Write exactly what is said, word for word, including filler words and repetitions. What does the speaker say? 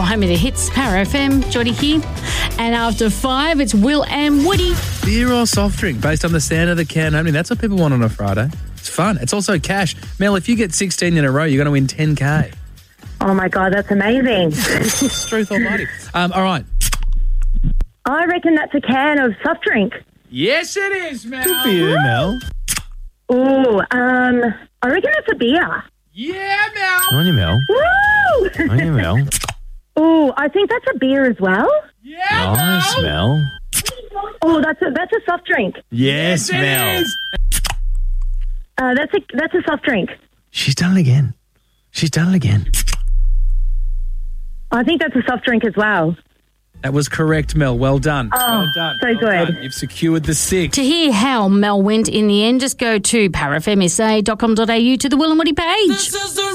home of the hits, Power F M, Jodie here. And after five, it's Will and Woody. Beer or soft drink based on the sound of the can opening. That's what people want on a Friday. It's fun. It's also cash. Mel, if you get sixteen in a row, you're going to win ten K. Oh, my God, that's amazing. Truth almighty. Um, all right. I reckon that's a can of soft drink. Yes, it is, Mel. Good for you, Mel. Oh, um, I reckon that's a beer. Yeah, Mel. On you, Mel. Woo! On you, Mel. Oh, I think that's a beer as well. Yeah, Nice, Mel. Oh, that's a that's a soft drink. Yes, it Mel. is. Uh, that's a that's a soft drink. She's done it again. She's done it again. I think that's a soft drink as well. That was correct, Mel. Well done. Oh, well done. so Well good. done. You've secured the six. To hear how Mel went in the end, just go to power f m s a dot com dot a u to the Will and Woody page. This is the